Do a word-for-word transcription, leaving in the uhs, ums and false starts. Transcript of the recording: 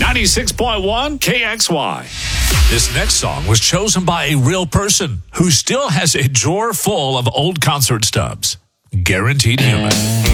ninety-six point one K X Y. This next song was chosen by a real person who still has a drawer full of old concert stubs. Guaranteed Human.